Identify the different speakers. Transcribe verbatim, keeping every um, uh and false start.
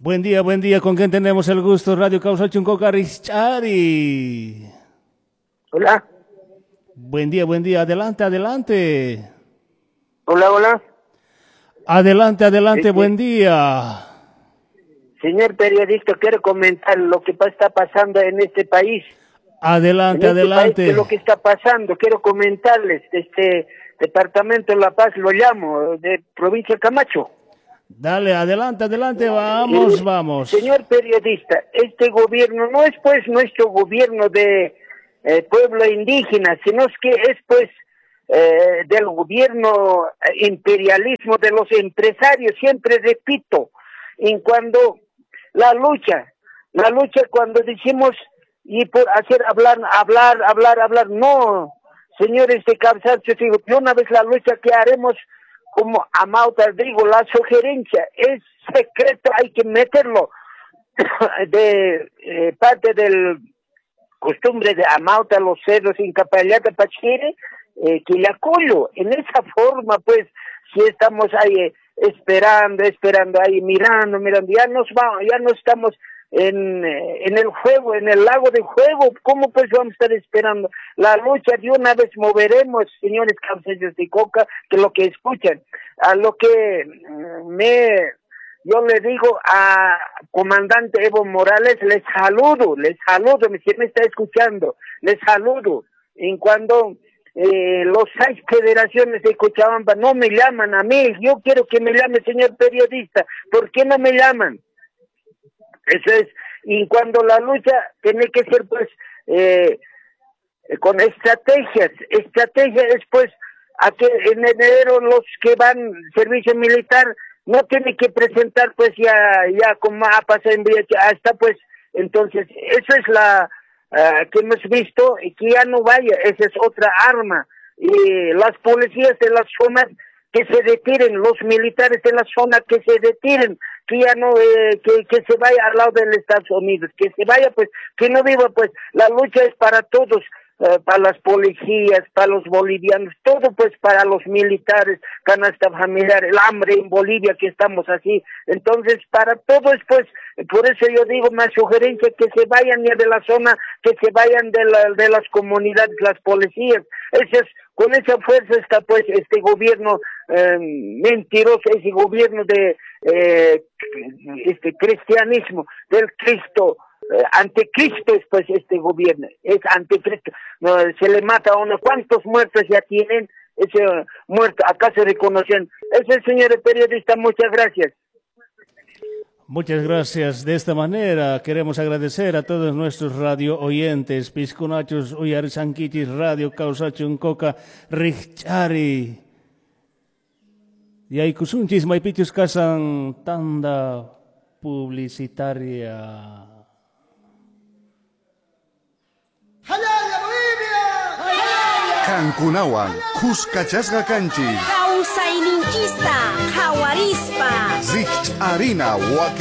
Speaker 1: Buen día, buen día. ¿Con quién tenemos el gusto? Radio Causachuncoca, Richari.
Speaker 2: Hola.
Speaker 1: Buen día, buen día. Adelante, adelante.
Speaker 2: Hola, hola.
Speaker 1: Adelante, adelante.
Speaker 2: Este,
Speaker 1: Buen día.
Speaker 2: Señor periodista, quiero comentar lo que pa- está pasando en este país.
Speaker 1: Adelante,
Speaker 2: En este país, ¿qué
Speaker 1: adelante.
Speaker 2: es lo que está pasando? Quiero comentarles, este departamento de La Paz lo llamo, de provincia de Camacho.
Speaker 1: Dale, adelante, adelante. Vamos,
Speaker 2: Eh,
Speaker 1: vamos.
Speaker 2: señor periodista, este gobierno no es pues nuestro gobierno de eh, pueblo indígena, sino es que es pues eh, del gobierno eh, imperialismo de los empresarios, siempre repito, en cuando la lucha, la lucha cuando decimos y por hacer hablar, hablar, hablar, hablar, no, señores de Cabezalcho, digo, yo una vez la lucha que haremos como Amauta, digo, la sugerencia es secreto, hay que meterlo de eh, parte del costumbre de Amauta, los cerros, Incapayata, Pachire, eh, Quillacuyo. En esa forma, pues, si estamos ahí eh, esperando, esperando ahí, mirando, mirando, ya nos vamos, ya no estamos en, eh, en el juego, en el lago de juego, ¿cómo pues vamos a estar esperando? La lucha de una vez moveremos, señores campesinos de Coca, que lo que escuchan, a lo que mm, me, yo le digo a comandante Evo Morales, les saludo, les saludo, si me está escuchando, les saludo, en cuando eh, los seis federaciones de Cochabamba no me llaman a mí, yo quiero que me llame señor periodista, ¿por qué no me llaman? Eso es, y cuando la lucha tiene que ser pues eh, con estrategias, estrategia es pues a que en enero los que van servicio militar no tienen que presentar pues ya ya como ha pasado en Villa, hasta pues entonces eso es la uh, que hemos visto y que ya no vaya, esa es otra arma y las policías de las zonas que se retiren, los militares de la zona que se retiren, que ya no, eh, que, que se vaya al lado de los Estados Unidos, que se vaya pues, que no viva pues, la lucha es para todos, eh, para las policías, para los bolivianos, todo pues para los militares, canasta familiar, el hambre en Bolivia que estamos así, entonces para todos pues, por eso yo digo una sugerencia que se vayan ya de la zona, que se vayan de, la, de las comunidades, las policías, ese es, con esa fuerza está pues este gobierno eh, mentiroso, ese gobierno de eh, este cristianismo, del Cristo, eh, anticristo es pues este gobierno, es anticristo, no, se le mata a uno, ¿cuántos muertos ya tienen? Ese uh, muerto, acá se reconocen, ese señor periodista, muchas gracias.
Speaker 1: Muchas gracias. De esta manera queremos agradecer a todos nuestros radio oyentes, Piscunachos, Uyarisanquitis, Radio Causachuncoca, Richari. Y hay kusunchis maipichus kasan tanda publicitaria.
Speaker 3: ¡Jalaya, Bolivia!
Speaker 4: Cancunawan, Cuscachasga Canchi.
Speaker 5: Causa ininchista, Jaguarispa.
Speaker 4: Zich Arina, Waki.